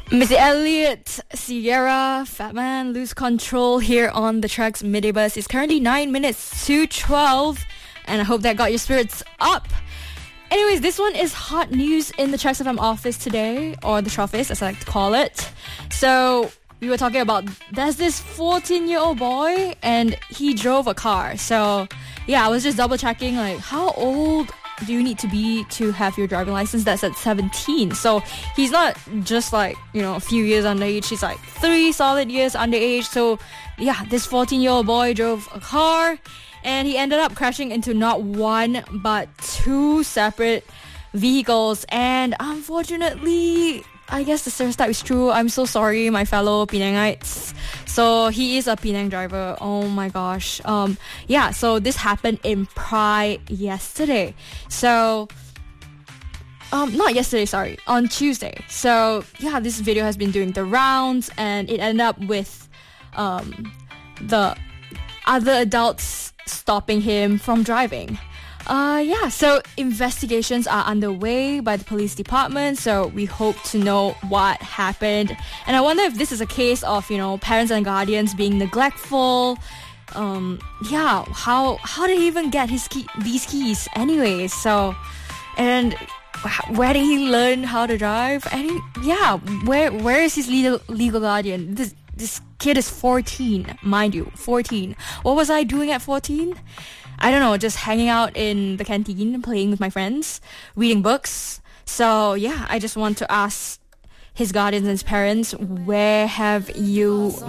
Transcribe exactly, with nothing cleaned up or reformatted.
Missy Elliott, Sierra, Fatman, Lose Control here on the Tracks Midday Bus. It's currently nine minutes to twelve, and I hope that got your spirits up. Anyways, this one is hot news in the Tracks F M office today, or the Trophies as I like to call it. So we were talking about, there's this fourteen-year-old boy, and he drove a car. So yeah, I was just double checking, like, how old do you need to be to have your driving license? That's at seventeen. So he's not just like, you know, a few years underage. He's like three solid years underage. So yeah, this fourteen-year-old boy drove a car, and he ended up crashing into not one but two separate vehicles. And unfortunately, I guess the stereotype is true. I'm so sorry, my fellow Penangites. So he is a Penang driver. Oh my gosh. Um, yeah, so this happened in Prai yesterday. So, um, not yesterday, sorry, on Tuesday. So yeah, this video has been doing the rounds, and it ended up with um, the other adults stopping him from driving. Uh, yeah, so investigations are underway by the police department, so we hope to know what happened. And I wonder if this is a case of, you know, parents and guardians being neglectful. Um, yeah, how how did he even get his key, these keys anyways? So, and where did he learn how to drive? And he, yeah, where where is his legal legal guardian? This this kid is fourteen, mind you, fourteen. What was I doing at fourteen? I don't know, just hanging out in the canteen, playing with my friends, reading books. So yeah, I just want to ask his guardians and his parents, where have you